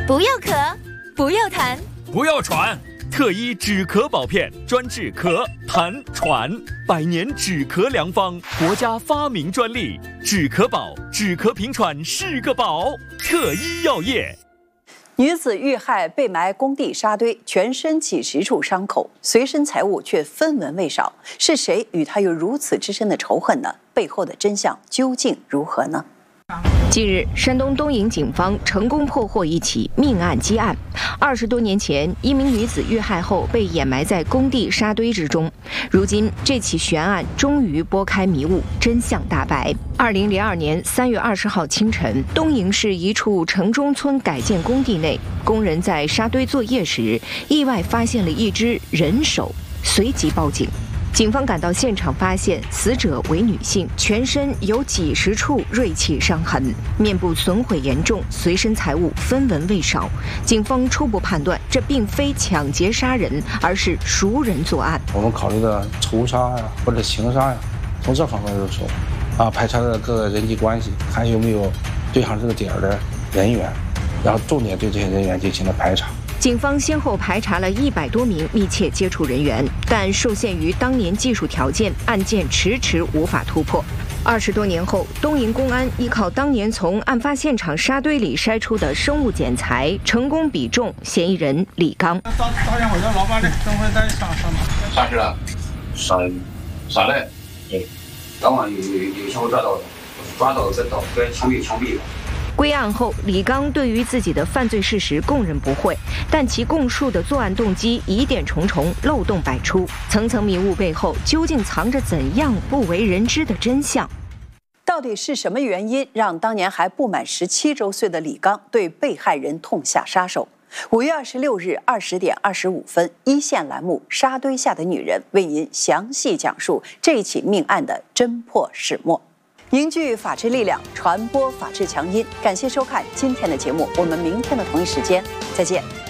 不要咳，不要痰， 不要喘。特医止咳宝片专治咳、痰、喘，100年止咳良方，国家发明专利。止咳宝，止咳平喘是个宝。特医药业。 女子遇害被埋工地沙堆，全身几十处伤口，随身财物却分文未少。是谁与她有如此之深的仇恨呢？背后的真相究竟如何呢？ 近日，山东东营警方成功破获一起命案积案。20多年前，一名女子遇害后被掩埋在工地沙堆之中。如今，这起悬案终于拨开迷雾，真相大白。2002年3月20号清晨，东营市一处城中村改建工地内，工人在沙堆作业时，意外发现了一只人手，随即报警。警方赶到现场，发现死者为女性，全身有几十处锐器伤痕，面部损毁严重，随身财物分文未少。警方初步判断，这并非抢劫杀人，而是熟人作案。 我们考虑的仇杀呀，或者情杀呀，从这方面入手，排查了各个人际关系，看有没有对上这个点的人员，然后重点对这些人员进行了排查。 警方先后排查了100多名密切接触人员，但受限于当年技术条件，案件迟迟无法突破。20多年后，东营公安依靠当年从案发现场沙堆里筛出的生物检材，成功比中嫌疑人李刚。 早点回到老板的，等会再上哪？ 啥事了？上来，刚刚有小伙抓到跟枪毙了。 归案后，李刚对于自己的犯罪事实供认不讳，但其供述的作案动机疑点重重，漏洞百出，层层迷雾背后究竟藏着怎样不为人知的真相？ 到底是什么原因让当年还不满17周岁的李刚对被害人痛下杀手？5月26日20点25分，一线栏目《沙堆下的女人》为您详细讲述这起命案的侦破始末。凝聚法治力量，传播法治强音。感谢收看今天的节目，我们明天的同一时间再见。